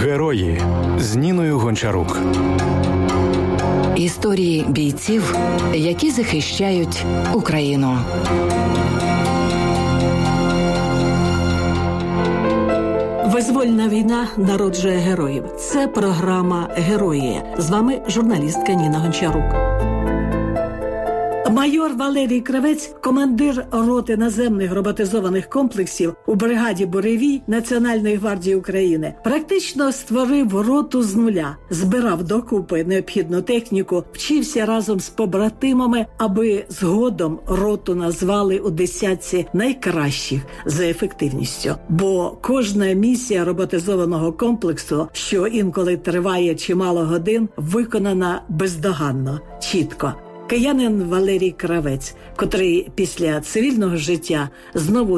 Герої з Ніною Гончарук. Історії бійців, які захищають Україну. Визвольна війна народжує героїв. Це програма «Герої». З вами журналістка Ніна Гончарук. Майор Валерій Кравець, командир роти наземних роботизованих комплексів у бригаді «Буревій» Національної гвардії України, практично створив роту з нуля, збирав докупи необхідну техніку, вчився разом з побратимами, аби згодом роту назвали у десятці найкращих за ефективністю. Бо кожна місія роботизованого комплексу, що інколи триває чимало годин, виконана бездоганно, чітко. Киянин Валерій Кравець, котрий після цивільного життя знову у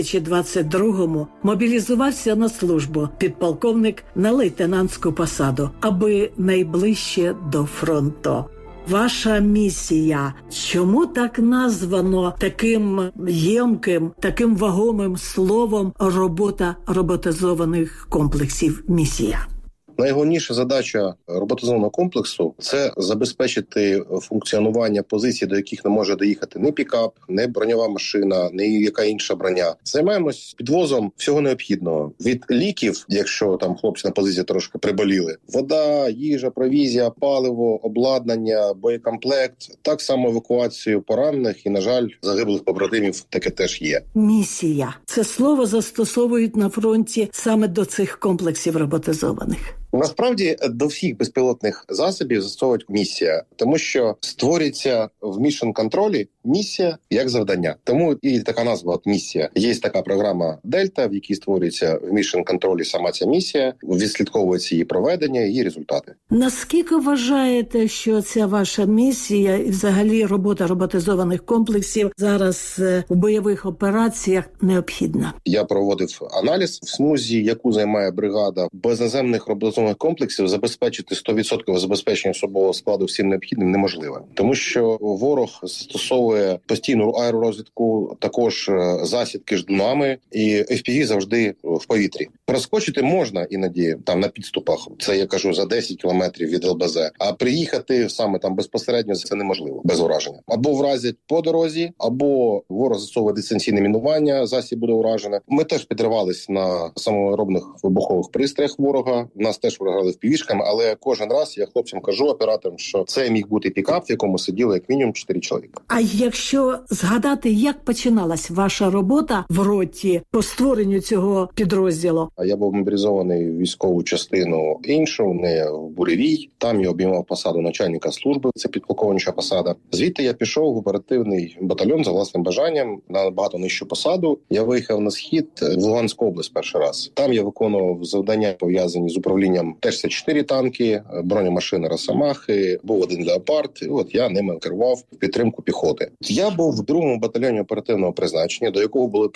2022-му мобілізувався на службу, підполковник на лейтенантську посаду, аби найближче до фронту. Ваша місія, чому так названо таким ємким, таким вагомим словом робота роботизованих комплексів місія? Найголовніша задача роботизованого комплексу – це забезпечити функціонування позицій, до яких не може доїхати ні пікап, ні броньова машина, ні яка інша броня. Займаємось підвозом всього необхідного. Від ліків, якщо там хлопці на позиції трошки приболіли, вода, їжа, провізія, паливо, обладнання, боєкомплект, так само евакуацію поранених і, на жаль, загиблих побратимів таке теж є. Місія. Це слово застосовують на фронті саме до цих комплексів роботизованих. Насправді до всіх безпілотних засобів застосовують місія, тому що створюється в мішн-контролі місія як завдання. Тому і така назва місія. Є така програма «Дельта», в якій створюється в мішн-контролі сама ця місія, відслідковується її проведення, її результати. Наскільки вважаєте, що ця ваша місія і взагалі робота роботизованих комплексів зараз у бойових операціях необхідна? Я проводив аналіз в смузі, яку займає бригада. Без наземних роботизованих комплексів забезпечити 100% забезпечення особового складу всім необхідним неможливо. Тому що ворог застосовує постійну аеророзвідку, також засідки ждунами, і FPV завжди в повітрі. Проскочити можна іноді там на підступах, це я кажу за 10 кілометрів від ЛБЗ, а приїхати саме там безпосередньо це неможливо без ураження. Або вразять по дорозі, або ворог застосовує дистанційне мінування, засіб буде уражене. Ми теж підривались на саморобних вибухових пристроях ворога, нас теж вражали впівішками, але кожен раз я хлопцям кажу, операторам, що це міг бути пікап, в якому сиділо як мінімум 4 чоловіка. А якщо згадати, як починалась ваша робота в роті по створенню цього підрозділу? Я був мобілізований в військову частину іншу, не в Буревій. Там я обіймав посаду начальника служби, це підполковнича посада. Звідти я пішов в оперативний батальйон за власним бажанням на набагато нижчу посаду. Я виїхав на схід в Луганську область перший раз. Там я виконував завдання, пов'язані з управлінням Т-64 танки, бронемашини Росомахи, був один Леопард, і от я ними керував в підтримку піхоти. Я був в 2-му батальйоні оперативного призначення, до якого були